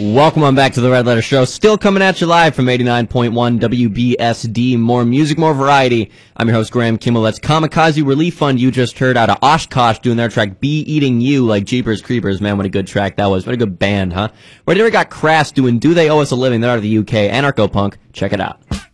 Welcome on back to the Red Letter Show. Still coming at you live from 89.1 WBSD. More music, more variety. I'm your host, Graham Kimmel. That's Kamikaze Relief Fund you just heard out of Oshkosh doing their track Be Eating You like Jeepers Creepers. Man, what a good track that was. What a good band, huh? Right here we got Crass doing Do They Owe Us a Living. They're out of the UK. Anarcho-punk. Check it out.